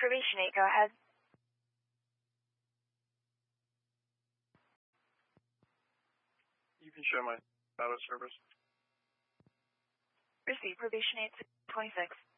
Probation 8, go ahead. You can show my out of service. Receive probation 8, 26.